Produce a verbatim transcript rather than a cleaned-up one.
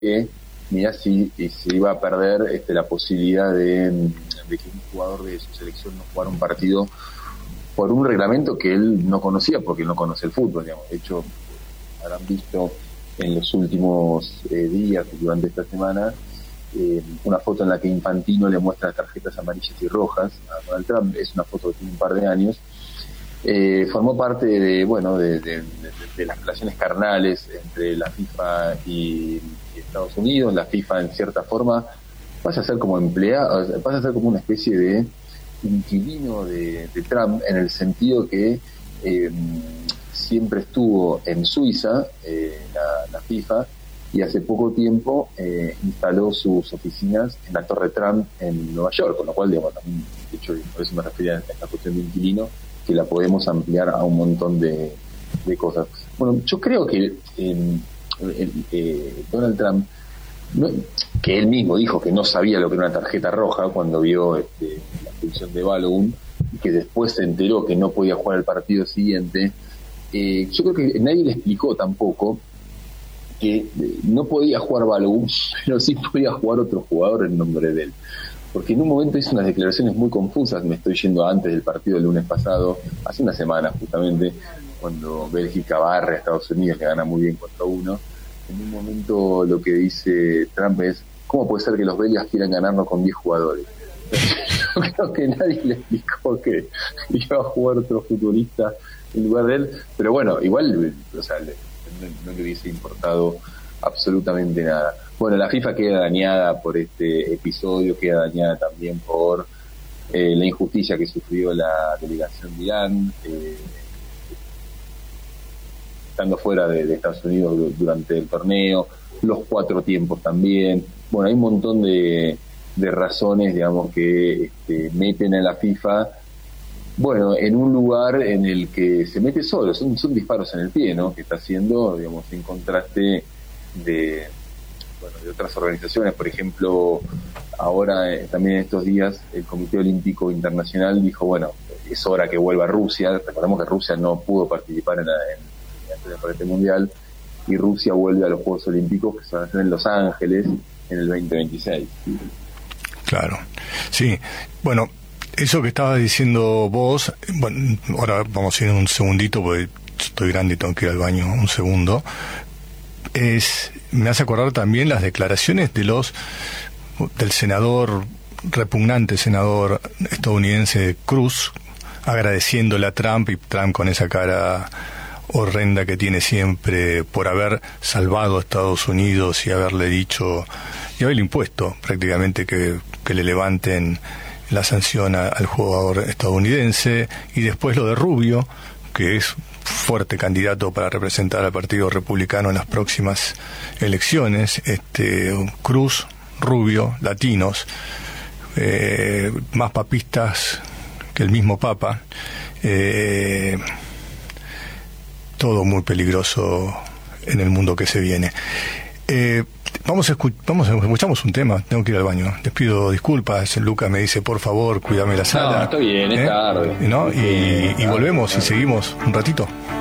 que mira si, si se iba a perder este, la posibilidad de, de que un jugador de su selección no jugara un partido por un reglamento que él no conocía, porque él no conoce el fútbol, digamos. De hecho, habrán visto en los últimos eh, días, durante esta semana, eh, una foto en la que Infantino le muestra tarjetas amarillas y rojas a Donald Trump. Es una foto que tiene un par de años. Eh, formó parte de, bueno, de, de, de, de las relaciones carnales entre la FIFA y, y Estados Unidos. La FIFA, en cierta forma, pasa a ser como empleado, pasa a ser como una especie de inquilino de, de Trump, en el sentido que eh, siempre estuvo en Suiza, eh, la, la FIFA, y hace poco tiempo eh, instaló sus oficinas en la Torre Trump en Nueva York, con lo cual, digamos, también, de hecho, por eso me refería a esta cuestión de inquilino, que la podemos ampliar a un montón de, de cosas. Bueno, yo creo que eh, eh, eh, Donald Trump, no, que él mismo dijo que no sabía lo que era una tarjeta roja cuando vio este, la expulsión de Balogun, y que después se enteró que no podía jugar el partido siguiente, eh, yo creo que nadie le explicó tampoco que eh, no podía jugar Balogun, pero sí podía jugar otro jugador en nombre de él. Porque en un momento hizo unas declaraciones muy confusas, me estoy yendo antes del partido del lunes pasado, hace una semana justamente, cuando Bélgica barre a Estados Unidos, que gana muy bien cuatro a uno. En un momento lo que dice Trump es: ¿cómo puede ser que los belgas quieran ganarnos con diez jugadores? Yo creo que nadie le explicó que iba a jugar otro futbolista en lugar de él, pero bueno, igual, o sea, le, no, no le hubiese importado absolutamente nada. Bueno, la FIFA queda dañada por este episodio, queda dañada también por eh, la injusticia que sufrió la delegación de Irán, eh, estando fuera de, de Estados Unidos durante el torneo, los cuatro tiempos también. Bueno, hay un montón de, de razones, digamos, que este, meten a la FIFA, bueno, en un lugar en el que se mete solo. Son, son disparos en el pie, ¿no?, que está haciendo, digamos, en contraste de, bueno, de otras organizaciones. Por ejemplo, ahora eh, también en estos días el Comité Olímpico Internacional dijo, bueno, es hora que vuelva Rusia. Recordemos que Rusia no pudo participar en la, en, en el mundial, y Rusia vuelve a los Juegos Olímpicos, que se van a hacer en Los Ángeles en el veinte veintiséis. Claro, sí. Bueno, eso que estabas diciendo vos, bueno, ahora vamos a ir un segundito porque estoy grande y tengo que ir al baño un segundo. Es, me hace acordar también las declaraciones de los del senador, repugnante senador estadounidense Cruz, agradeciéndole a Trump, y Trump con esa cara horrenda que tiene siempre por haber salvado a Estados Unidos y haberle dicho y haberle impuesto prácticamente que, que le levanten la sanción a, al jugador estadounidense. Y después lo de Rubio, que es fuerte candidato para representar al Partido Republicano en las próximas elecciones. este Cruz, Rubio, latinos, eh, más papistas que el mismo Papa, eh, todo muy peligroso en el mundo que se viene. Eh, vamos a escu- vamos a escuchamos un tema. Tengo que ir al baño. Les pido disculpas. Luca me dice, por favor, cuídame la sala. No, está bien, es ¿Eh? tarde. ¿No? Y, Sí, y volvemos y seguimos un ratito.